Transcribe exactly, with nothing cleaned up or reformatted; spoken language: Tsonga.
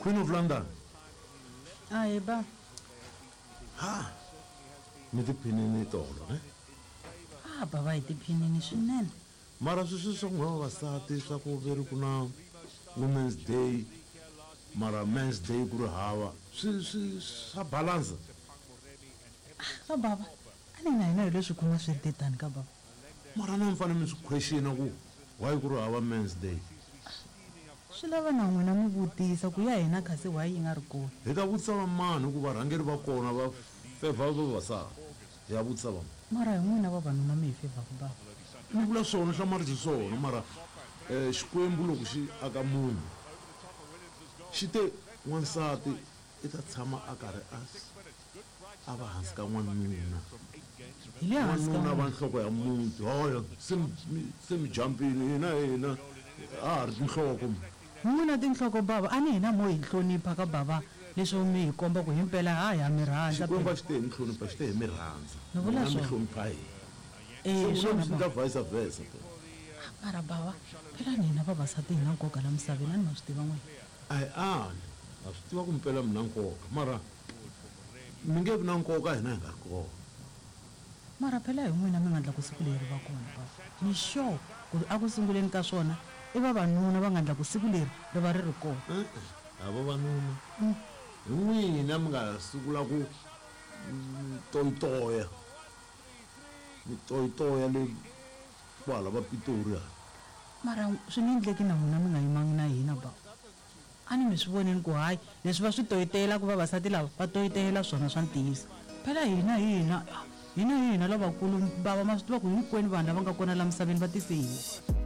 Queen of London. Hayi ba. Ha. Mi tiphinini tolo, eh? Ah baba hi tiphinini swinene. Mara sweswi swa n'we vavasati swa ku veri ku na Women's Day, mara Men's Day ku ri hava. Swi swi swa balance. Ka baba, ani na hina hi leswi ku nga swi ri tani ka baba. Mara na mfana mi swi question ku why ku ri hava Men's Day? Swi lava na n'wina mi vutisa ku ya hina kasi why yi nga ri kona. Hi ta vutisa va mani ku varhangeri va kona va favor vavasati. Hi ya vutisa va. Mara hi n'wina vavanuna mi hi favor ku baba. Ni vula swona swa marisi swona mara eh xikwembu loko xi aka munhu xi te n'wansati i ta tshama a karhi a a va hansi ka n'wanuna. Hi le hansi ka n'wanuna va nhloko ya muti hoyo se mi jumpini hina hina a ha ri tinhloko. n'wina tinhloko baba a ni hina mo hi hlonipha ka baba leswo mi hi komba ku himpela ha ya mi rhandza. Xikwembu xi te hi hlonipha xi te hi mi rhandza. Ni vula mi swona. hlonipha hina. Eh swona swi baba. nga vice versa. Mara baba, phela ni hina vavasati hi na nkoka la misaveni a ni ma swi tiva n'wina. A hi ani a swi tiva ku mpela mi na nkoka mara mi nge vi na nkoka hina hi nga ri kona. Mara phela hi n'wina mi nga endla ku siku leri va kona baba. Ni sure ku a ku sunguleni ka swona i vavanuna va nga endla ku siku leri ri va ri ri kona. A vavanuna hi n'wina mi nga sungula ku toyitoya mi toyitoya le kwala va Pitori. Mara swi ni endleki na n'wina mi nga yimangi na hina baba. A ni mi swi voneni ku hayi leswi va swi toyitela ku vavasati lava va toyitela swona swa ntiyiso. Phela hina hina hina hina lavakulu baba ma swi tiva ku hinkwenu vanhu lava nga kona la misaveni va tise hina.